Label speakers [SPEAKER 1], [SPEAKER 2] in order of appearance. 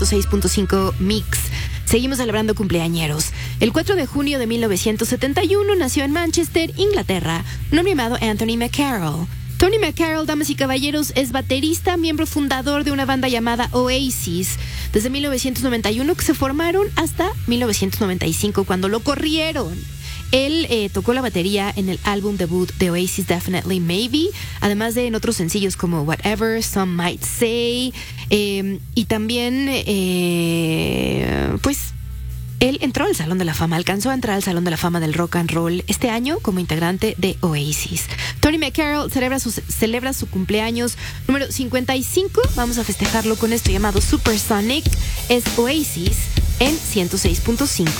[SPEAKER 1] 6.5 Mix. Seguimos celebrando cumpleañeros. El 4 de junio de 1971 nació en Manchester, Inglaterra, un hombre llamado Anthony McCarroll. Tony McCarroll, damas y caballeros, es baterista, miembro fundador de una banda llamada Oasis, desde 1991 que se formaron hasta 1995 cuando lo corrieron. Él tocó la batería en el álbum debut de Oasis, Definitely Maybe, además de en otros sencillos como Whatever, Some Might Say, y también, él entró al Salón de la Fama, alcanzó a entrar al Salón de la Fama del Rock and Roll este año como integrante de Oasis. Tony McCarroll celebra su cumpleaños número 55. Vamos a festejarlo con esto llamado Supersonic. Es Oasis en 106.5.